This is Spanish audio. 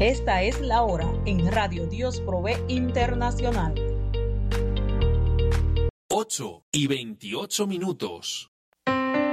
Esta es la hora en Radio Dios Provee Internacional. 8:28.